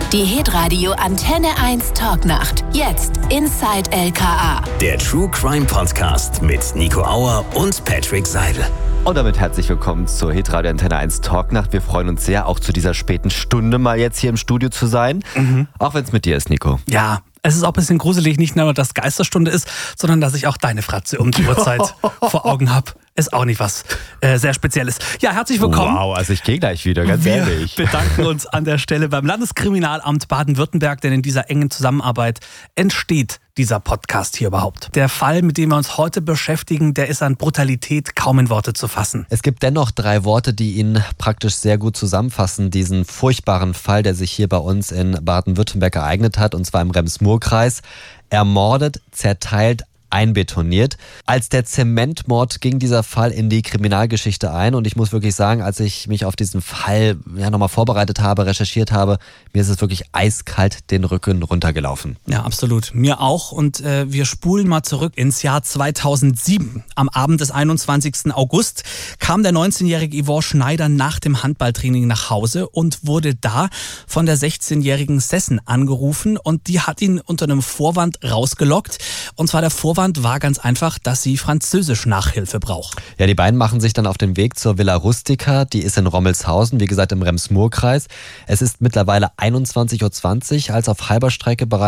Die Hitradio Antenne 1 Talknacht. Jetzt Inside LKA. Der True Crime Podcast mit Nico Auer und Patrick Seidel. Und damit herzlich willkommen zur Hitradio Antenne 1 Talknacht. Wir freuen uns sehr, auch zu dieser späten Stunde mal jetzt hier im Studio zu sein. Auch wenn es mit dir ist, Nico. Ja, es ist auch ein bisschen gruselig, nicht nur, dass Geisterstunde ist, sondern dass ich auch deine Fratze um die Uhrzeit vor Augen habe. Ist auch nicht was sehr Spezielles. Ja, herzlich willkommen. Wow, also ich gehe gleich wieder, ganz ehrlich. Wir bedanken uns an der Stelle beim Landeskriminalamt Baden-Württemberg, denn in dieser engen Zusammenarbeit entsteht dieser Podcast hier überhaupt. Der Fall, mit dem wir uns heute beschäftigen, der ist an Brutalität kaum in Worte zu fassen. Es gibt dennoch 3 Worte, die ihn praktisch sehr gut zusammenfassen, diesen furchtbaren Fall, der sich hier bei uns in Baden-Württemberg ereignet hat, und zwar im Rems-Murr-Kreis. Ermordet, zerteilt, einbetoniert. Als der Zementmord ging dieser Fall in die Kriminalgeschichte ein, und ich muss wirklich sagen, als ich mich auf diesen Fall nochmal vorbereitet habe, recherchiert habe, mir ist es wirklich eiskalt den Rücken runtergelaufen. Ja, absolut. Mir auch, und wir spulen mal zurück ins Jahr 2007. Am Abend des 21. August kam der 19-jährige Yvonne Schneider nach dem Handballtraining nach Hause und wurde da von der 16-jährigen Sessen angerufen, und die hat ihn unter einem Vorwand rausgelockt. Und zwar der Vorwand war ganz einfach, dass sie Französisch-Nachhilfe braucht. Ja, die beiden machen sich dann auf den Weg zur Villa Rustica, die ist in Rommelshausen, wie gesagt im Rems-Murr-Kreis. Es ist mittlerweile 21.20 Uhr, als auf halber Strecke bereits